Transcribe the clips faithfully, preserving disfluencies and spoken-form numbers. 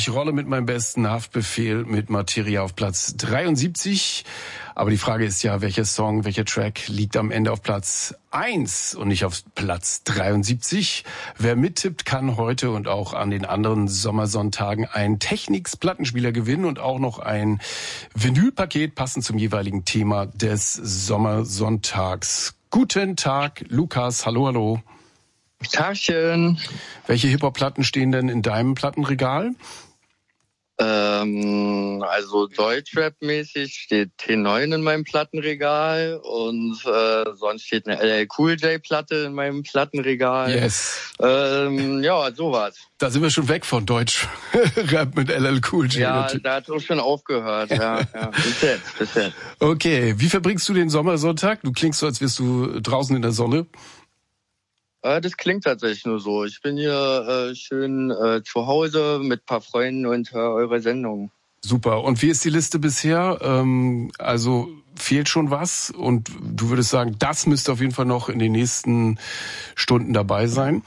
Ich rolle mit meinem besten Haftbefehl mit Materia auf Platz dreiundsiebzig. Aber die Frage ist ja, welcher Song, welcher Track liegt am Ende auf Platz eins und nicht auf Platz dreiundsiebzig. Wer mittippt, kann heute und auch an den anderen Sommersonntagen einen Technics-Plattenspieler gewinnen und auch noch ein Vinylpaket passend zum jeweiligen Thema des Sommersonntags. Guten Tag, Lukas. Hallo, hallo. Tagchen. Welche Hip-Hop-Platten stehen denn in deinem Plattenregal? Ähm, also Deutschrap-mäßig steht T neun in meinem Plattenregal und äh, sonst steht eine L L Cool J-Platte in meinem Plattenregal. Yes. Ähm, ja, sowas. Da sind wir schon weg von Deutschrap mit L L Cool J. Ja, da hat es auch schon aufgehört. Ja, ja. Bis jetzt, bis jetzt. Okay, wie verbringst du den Sommersonntag? Du klingst so, als wärst du draußen in der Sonne. Das klingt tatsächlich nur so. Ich bin hier äh, schön äh, zu Hause mit ein paar Freunden und höre eure Sendung. Super. Und wie ist die Liste bisher? Ähm, also fehlt schon was? Und du würdest sagen, das müsste auf jeden Fall noch in den nächsten Stunden dabei sein?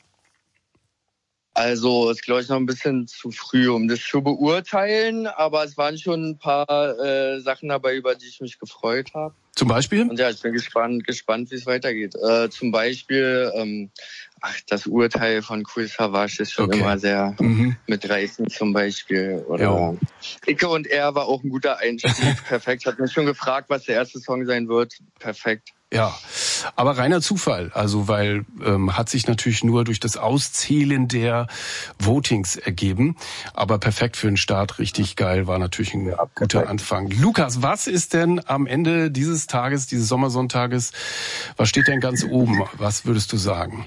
Also ist, glaube ich, noch ein bisschen zu früh, um das zu beurteilen. Aber es waren schon ein paar äh, Sachen dabei, über die ich mich gefreut habe. Zum Beispiel? Und ja, ich bin gespannt, gespannt, wie es weitergeht. Äh, zum Beispiel, ähm, ach, das Urteil von Kool Savas ist schon okay. Immer sehr mhm. mitreißend zum Beispiel. Oder ja. Icke und er war auch ein guter Einstieg. Perfekt. Hat mich schon gefragt, was der erste Song sein wird. Perfekt. Ja, aber reiner Zufall, also weil ähm, hat sich natürlich nur durch das Auszählen der Votings ergeben, aber perfekt für den Start, richtig geil, war natürlich ein ja, guter Anfang. Lukas, was ist denn am Ende dieses Tages, dieses Sommersonntages, was steht denn ganz oben, was würdest du sagen?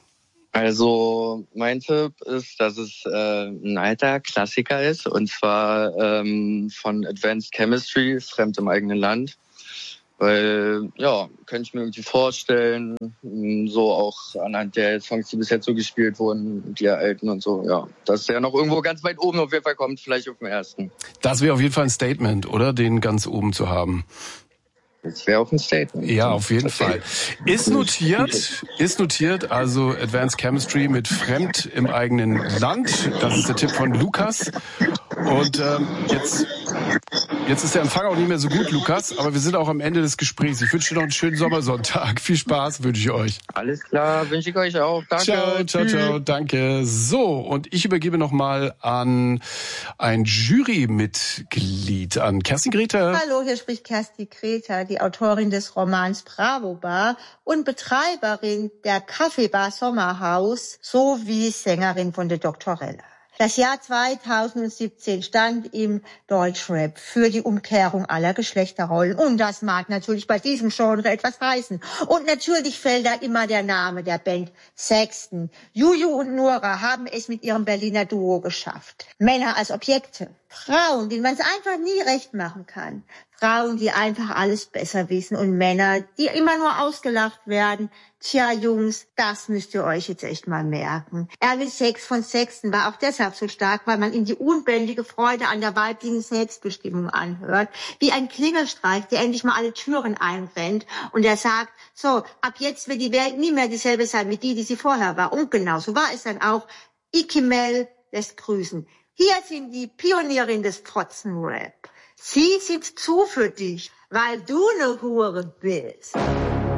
Also mein Tipp ist, dass es äh, ein alter Klassiker ist, und zwar ähm, von Advanced Chemistry, Fremd im eigenen Land. Weil, ja, könnte ich mir irgendwie vorstellen, so auch anhand der Songs, die bis jetzt so gespielt wurden, die alten und so, ja, dass der noch irgendwo ganz weit oben auf jeden Fall kommt, vielleicht auf dem ersten. Das wäre auf jeden Fall ein Statement, oder? Den ganz oben zu haben. Das wäre auch ein Statement. Ja, auf jeden Fall. Ist notiert, ist notiert, also Advanced Chemistry mit Fremd im eigenen Land. Das ist der Tipp von Lukas. Und ähm, jetzt, jetzt ist der Empfang auch nicht mehr so gut, Lukas, aber wir sind auch am Ende des Gesprächs. Ich wünsche dir noch einen schönen Sommersonntag. Viel Spaß wünsche ich euch. Alles klar, wünsche ich euch auch. Danke. Ciao, ciao, ciao, danke. So, und ich übergebe nochmal an ein Jurymitglied, an Kerstin Grete. Hallo, hier spricht Kerstin Grete, die Autorin des Romans Bravo Bar und Betreiberin der Kaffeebar Sommerhaus sowie Sängerin von der Doktorella. Das Jahr zweitausendsiebzehn stand im Deutschrap für die Umkehrung aller Geschlechterrollen. Und das mag natürlich bei diesem Genre etwas heißen. Und natürlich fällt da immer der Name der Band Sexton. Juju und Nora haben es mit ihrem Berliner Duo geschafft. Männer als Objekte. Frauen, denen man es einfach nie recht machen kann. Frauen, die einfach alles besser wissen, und Männer, die immer nur ausgelacht werden. Tja, Jungs, das müsst ihr euch jetzt echt mal merken. Erwin Sex von Sexton war auch deshalb so stark, weil man ihm die unbändige Freude an der weiblichen Selbstbestimmung anhört. Wie ein Klingelstreich, der endlich mal alle Türen einrennt und der sagt, so, ab jetzt wird die Welt nie mehr dieselbe sein wie die, die sie vorher war. Und genau so war es dann auch. Iki Mel lässt grüßen. Hier sind die Pionierin des Fotzenrap. Sie sind zu für dich, weil du eine Hure bist.